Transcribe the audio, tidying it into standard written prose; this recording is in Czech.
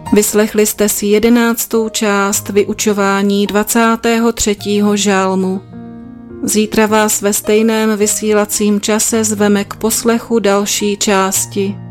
Vyslechli jste si 11. část vyučování 23. žalmu. Zítra vás ve stejném vysílacím čase zveme k poslechu další části.